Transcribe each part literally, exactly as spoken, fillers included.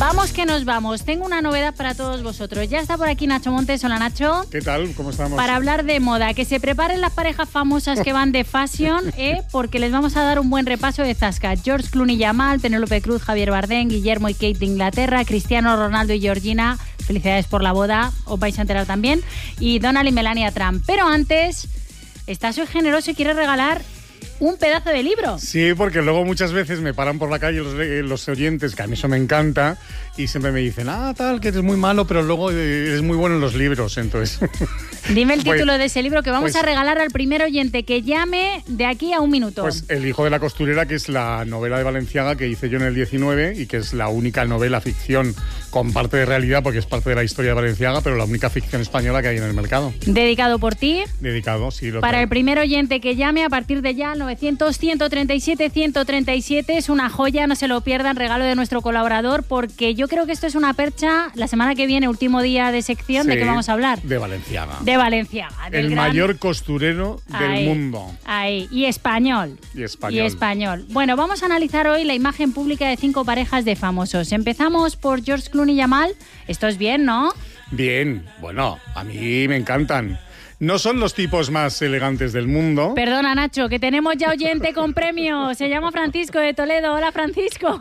Vamos que nos vamos. Tengo una novedad para todos vosotros. Ya está por aquí Nacho Montes. Hola, Nacho. ¿Qué tal? ¿Cómo estamos? Para hablar de moda. Que se preparen las parejas famosas que van de fashion, ¿eh? Porque les vamos a dar un buen repaso de zasca. George Clooney y Amal, Penélope Cruz, Javier Bardem, Guillermo y Kate de Inglaterra, Cristiano Ronaldo y Georgina. Felicidades por la boda. Os vais a enterar también. Y Donald y Melania Trump. Pero antes, está Soy Generoso y quiere regalar un pedazo de libro. Sí, porque luego muchas veces me paran por la calle los, los oyentes, que a mí eso me encanta, y siempre me dicen, ah, tal, que eres muy malo, pero luego eres muy bueno en los libros, entonces... Dime el título pues, de ese libro que vamos pues, a regalar al primer oyente que llame de aquí a un minuto. Pues El hijo de la costurera, que es la novela de Balenciaga que hice yo en el diecinueve y que es la única novela ficción con parte de realidad, porque es parte de la historia de Balenciaga, pero la única ficción española que hay en el mercado. ¿Dedicado por ti? Dedicado, sí. Lo Para traigo. el primer oyente que llame a partir de ya, novecientos, ciento treinta y siete, ciento treinta y siete, es una joya, no se lo pierdan, regalo de nuestro colaborador, porque yo creo que esto es una percha. La semana que viene, último día de sección, Sí, ¿de qué vamos a hablar? De Balenciaga. De Balenciaga. del El gran... mayor costurero ahí, del mundo. Ahí, y español. Y español. Y español. Bueno, vamos a analizar hoy la imagen pública de cinco parejas de famosos. Empezamos por George Clooney y Amal. Esto es bien, ¿no? Bien, bueno, a mí me encantan. No son los tipos más elegantes del mundo. Perdona, Nacho, que tenemos ya oyente con premio. Se llama Francisco de Toledo. Hola, Francisco.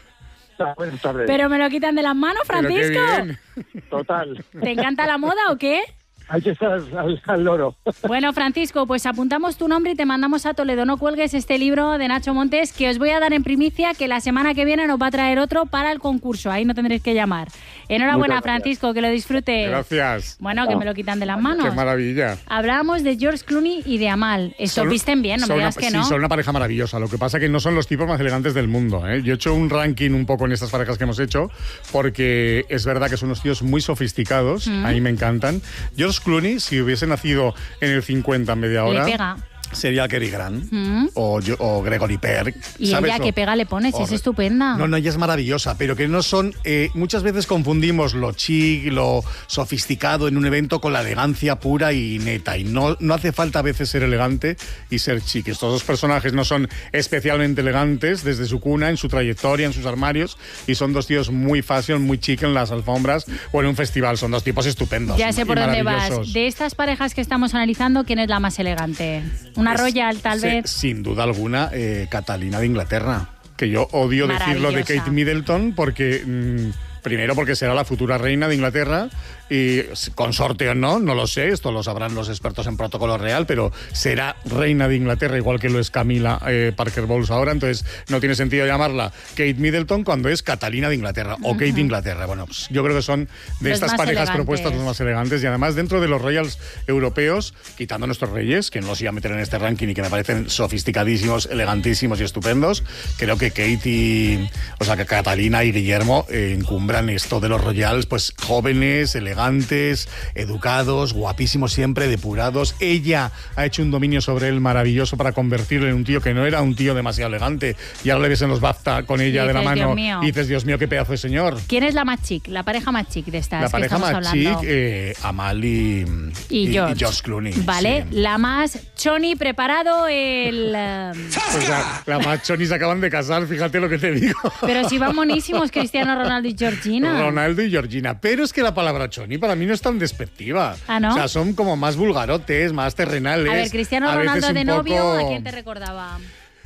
Buenas tardes. ¿Pero me lo quitan de las manos, Francisco? Pero qué bien. Total. ¿Te encanta la moda o qué? Hay que estar al, al loro. Bueno, Francisco, pues apuntamos tu nombre y te mandamos a Toledo. No cuelgues este libro de Nacho Montes, que os voy a dar en primicia, que la semana que viene nos va a traer otro para el concurso. Ahí no tendréis que llamar. Enhorabuena, Francisco, que lo disfrutes. Gracias. Bueno, que me lo quitan de las manos. Qué maravilla. Hablábamos de George Clooney y de Amal. Esto Son- visten bien, no me son digas una, que no. Sí, son una pareja maravillosa. Lo que pasa es que no son los tipos más elegantes del mundo, ¿eh? Yo he hecho un ranking un poco en estas parejas que hemos hecho, porque es verdad que son unos tíos muy sofisticados. Mm. A mí me encantan. George Clooney, si hubiese nacido en el cincuenta en media hora, Le pega. sería Cary Grant Mm. o, yo- o Gregory Peck. Y ¿sabes? ella, O- que pega le pones, es Horre- estupenda. No, no, ella es maravillosa, pero que no son... eh, muchas veces confundimos lo chic, lo sofisticado en un evento con la elegancia pura y neta. Y no, no hace falta a veces ser elegante y ser chic. Estos dos personajes no son especialmente elegantes desde su cuna, en su trayectoria, en sus armarios, y son dos tíos muy fashion, muy chic en las alfombras o en un festival. Son dos tipos estupendos. Ya sé y por dónde vas. maravillosos. De estas parejas que estamos analizando, ¿quién es la más elegante? Una Es- Royal, tal sí, vez. Sin duda alguna, eh, Catalina de Inglaterra. Que yo odio decirlo de Maravillosa. Kate Middleton porque... mm, primero porque será la futura reina de Inglaterra y consorte o no, no lo sé, esto lo sabrán los expertos en protocolo real, pero será reina de Inglaterra igual que lo es Camila eh, Parker Bowles ahora, entonces no tiene sentido llamarla Kate Middleton cuando es Catalina de Inglaterra o Kate de Inglaterra. Bueno, pues yo creo que son de Los estas más parejas elegantes. propuestas los más elegantes y además dentro de los royals europeos, quitando a nuestros reyes, que no los iba a meter en este ranking y que me parecen sofisticadísimos, elegantísimos y estupendos, creo que Kate y, o sea, que Catalina y Guillermo eh, encumbran esto de los royals, pues jóvenes, elegantes, educados, guapísimos siempre, depurados. Ella ha hecho un dominio sobre él maravilloso para convertirlo en un tío que no era un tío demasiado elegante y ahora le ves en los BAFTA con ella Y de la dices, mano Dios mío. y dices, Dios mío, qué pedazo de señor. ¿Quién es la más chic? La pareja más chic de estas La que pareja estamos más hablando. chic, eh, Amal y, Y George. Clooney. Vale, sí. la más choni, preparado el... eh, Pues la, la Machoni se acaban de casar, fíjate lo que te digo. Pero si van monísimos Cristiano Ronaldo y Georgina. Ronaldo y Georgina. Pero es que la palabra choni para mí no es tan despectiva. ¿Ah, no? O sea, son como más vulgarotes, más terrenales. A ver, Cristiano a veces Ronaldo un de novio, poco- ¿a quién te recordaba?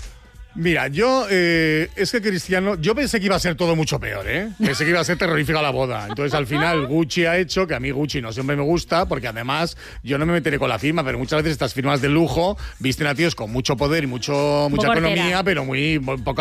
Mira, yo, eh, es que Cristiano, yo pensé que iba a ser todo mucho peor, ¿eh? Pensé que iba a ser terrorífica la boda. Entonces, al final, Gucci ha hecho, que a mí Gucci no siempre me gusta, porque además, yo no me meteré con la firma, pero muchas veces estas firmas de lujo visten a tíos con mucho poder y mucho, mucha Poco economía, hortera. pero muy, muy poco